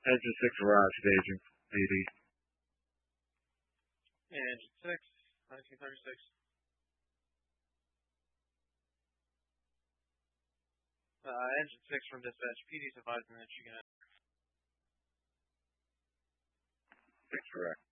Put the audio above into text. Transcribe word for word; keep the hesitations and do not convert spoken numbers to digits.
Engine six arrived, staging. A D. Engine six, nineteen thirty-six. Uh, engine six from dispatch. P D's advising that you can. Six correct.